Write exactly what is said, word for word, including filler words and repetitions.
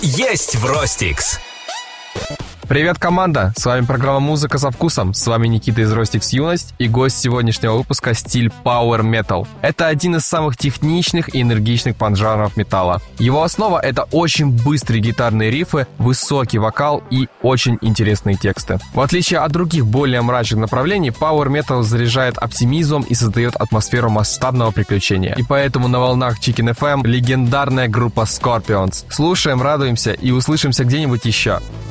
есть в Ростикс. Привет, команда! С вами программа «Музыка со вкусом». С вами Никита из Ростикс Юность и гость сегодняшнего выпуска — стиль Power Metal. Это один из самых техничных и энергичных поджанров металла. Его основа — это очень быстрые гитарные рифы, высокий вокал и очень интересные тексты. В отличие от других более мрачных направлений, Power Metal заряжает оптимизмом и создает атмосферу масштабного приключения. И поэтому на волнах Chicken эф эм легендарная группа Scorpions. Слушаем, радуемся и услышимся где-нибудь еще.